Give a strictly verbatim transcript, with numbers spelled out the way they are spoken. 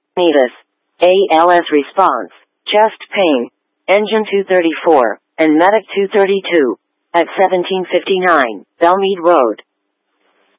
Metis, A L S response, chest pain, engine two thirty-four, and medic two thirty-two, at seventeen fifty-nine, Belmead Road.